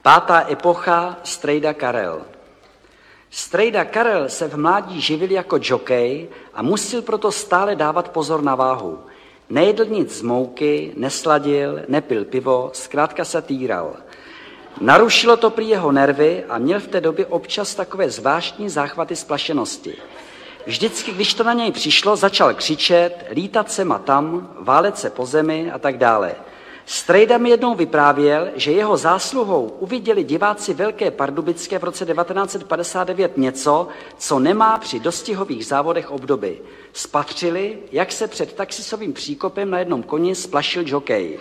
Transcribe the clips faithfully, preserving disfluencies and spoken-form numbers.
Pátá epocha, strejda Karel. Strejda Karel se v mládí živil jako džokej a musel proto stále dávat pozor na váhu. Nejedl nic z mouky, nesladil, nepil pivo, zkrátka se týral. Narušilo to prý jeho nervy a měl v té době občas takové zvláštní záchvaty splašenosti. Vždycky, když to na něj přišlo, začal křičet, lítat sem a tam, válet se po zemi a tak dále. Strejda mi jednou vyprávěl, že jeho zásluhou uviděli diváci Velké Pardubické v roce devatenáct set padesát devět něco, co nemá při dostihových závodech obdoby. Spatřili, jak se před taxisovým příkopem na jednom koni splašil džokej.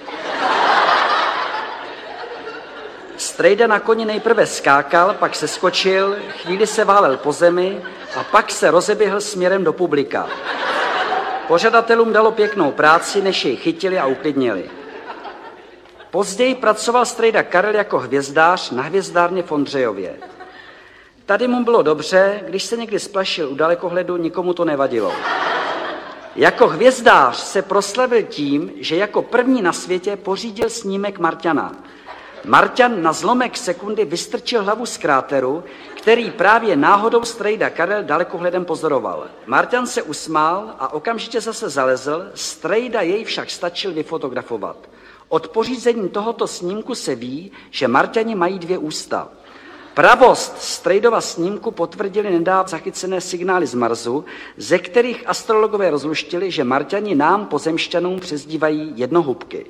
Strejda na koni nejprve skákal, pak se skočil, chvíli se válel po zemi a pak se rozeběhl směrem do publika. Pořadatelům dalo pěknou práci, než jej chytili a uklidnili. Později pracoval strejda Karel jako hvězdář na hvězdárně v Ondřejově. Tady mu bylo dobře, když se někdy splašil u dalekohledu, nikomu to nevadilo. Jako hvězdář se proslavil tím, že jako první na světě pořídil snímek Marťana. Marťan na zlomek sekundy vystrčil hlavu z kráteru, který právě náhodou strejda Karel dalekohledem pozoroval. Marťan se usmál a okamžitě zase zalezl, strejda jej však stačil vyfotografovat. Od pořízení tohoto snímku se ví, že Marťani mají dvě ústa. Pravost strejdova snímku potvrdili nedávno zachycené signály z Marsu, ze kterých astrologové rozluštili, že Marťani nám pozemšťanům přezdívají jednohubky.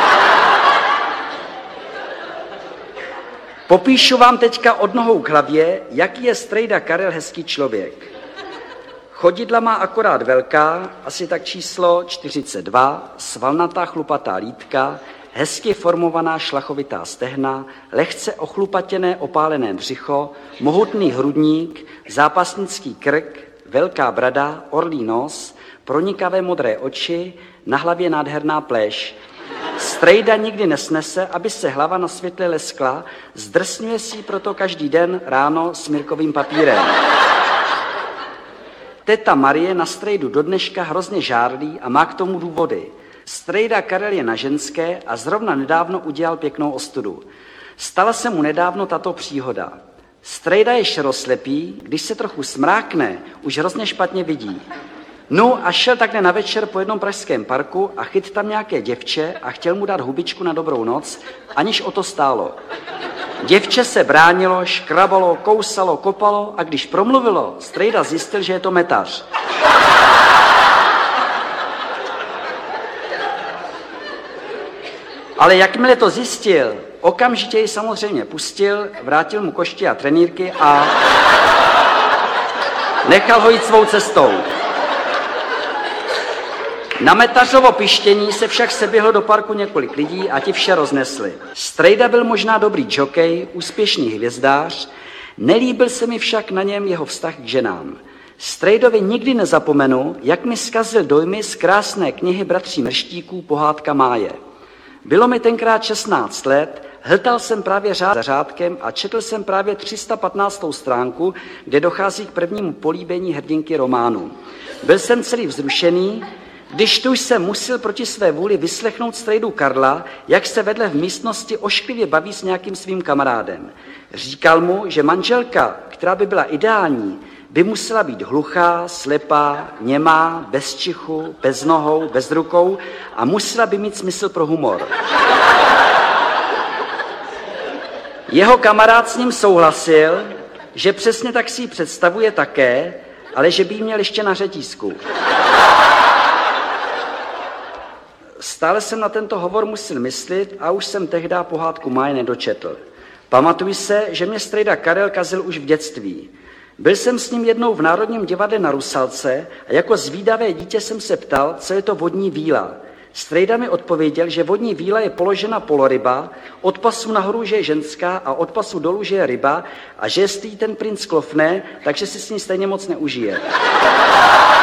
Popíšu vám teďka od nohou k hlavě, jaký je strejda Karel hezký člověk. Chodidla má akorát velká, asi tak číslo čtyřicet dva, svalnatá chlupatá lítka, hezky formovaná šlachovitá stehna, lehce ochlupatěné opálené břicho, mohutný hrudník, zápasnický krk, velká brada, orlí nos, pronikavé modré oči, na hlavě nádherná pleš. Strejda nikdy nesnese, aby se hlava na světle leskla, zdrsňuje si proto každý den ráno smírkovým papírem. Teta Marie na strejdu do dneška hrozně žárlí a má k tomu důvody. Strejda Karel je na ženské a zrovna nedávno udělal pěknou ostudu. Stala se mu nedávno tato příhoda. Strejda je šeroslepý, když se trochu smrákne, už hrozně špatně vidí. No a šel takhle na večer po jednom pražském parku a chyt tam nějaké děvče a chtěl mu dát hubičku na dobrou noc, aniž o to stálo. Děvče se bránilo, škrabalo, kousalo, kopalo a když promluvilo, strejda zjistil, že je to metař. Ale jakmile to zjistil, okamžitě ji samozřejmě pustil, vrátil mu košti a trenýrky a nechal ho jít svou cestou. Na metařovo pištění se však seběhlo do parku několik lidí a ti vše roznesli. Strejda byl možná dobrý džokej, úspěšný hvězdář, nelíbil se mi však na něm jeho vztah k ženám. Strejdovi nikdy nezapomenu, jak mi zkazil dojmy z krásné knihy bratří Mrštíků Pohádka Máje. Bylo mi tenkrát šestnáct let, hltal jsem právě řád za řádkem a četl jsem právě tři sta patnáctou stránku, kde dochází k prvnímu políbení hrdinky románu. Byl jsem celý vzrušený, když tu jsem musel proti své vůli vyslechnout strejdu Karla, jak se vedle v místnosti ošklivě baví s nějakým svým kamarádem. Říkal mu, že manželka, která by byla ideální, by musela být hluchá, slepá, němá, bez čichu, bez nohou, bez rukou a musela by mít smysl pro humor. Jeho kamarád s ním souhlasil, že přesně tak si ji představuje také, ale že by jí měl ještě na řetízku. Stále jsem na tento hovor musel myslet a už jsem tehdy Pohádku Máje nedočetl. Pamatuji se, že mě strejda Karel kazil už v dětství. Byl jsem s ním jednou v Národním divadle na Rusalce a jako zvídavé dítě jsem se ptal, co je to vodní víla. Strejda mi odpověděl, že vodní víla je položena poloryba, od pasu nahoru, že je ženská a od pasu dolů, že je ryba a že jestli ten princ klofne, takže si s ní stejně moc neužije.